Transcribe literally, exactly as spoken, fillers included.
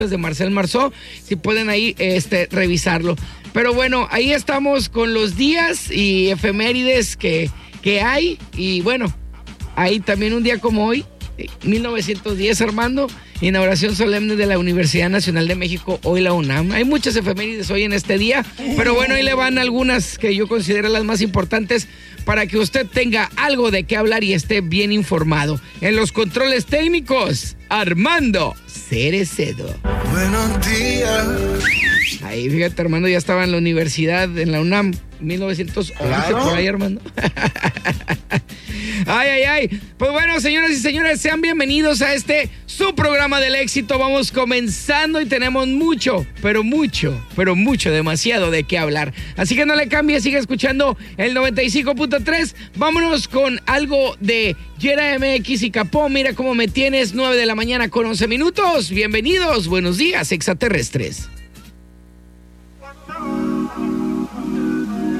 de Marcel Marceau, si pueden ahí este, revisarlo. Pero bueno, ahí estamos con los días y efemérides que, que hay. Y bueno, hay también un día como hoy, mil novecientos diez, Armando, inauguración solemne de la Universidad Nacional de México, hoy la UNAM. Hay muchas efemérides hoy en este día, pero bueno, ahí le van algunas que yo considero las más importantes para que usted tenga algo de qué hablar y esté bien informado. En los controles técnicos, Armando Cerecedo. Buenos días. Ahí, fíjate, Armando ya estaba en la universidad, en la UNAM, mil novecientos once, ¿claro? Por ahí, Armando. Ay, ay, ay. Pues bueno, señoras y señores, sean bienvenidos a este, su programa del éxito. Vamos comenzando y tenemos mucho, pero mucho, pero mucho, demasiado de qué hablar. Así que no le cambie, sigue escuchando el noventa y cinco punto tres. Vámonos con algo de Yera M X y Capó. Mira cómo me tienes, nueve de la mañana con once minutos. Bienvenidos, buenos días, extraterrestres.